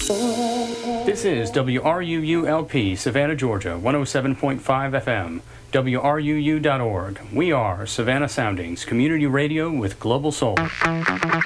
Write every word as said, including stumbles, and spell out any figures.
This is W R U U L P, Savannah, Georgia, one oh seven point five F M, W R U U dot org. We are Savannah Soundings, community radio with global soul.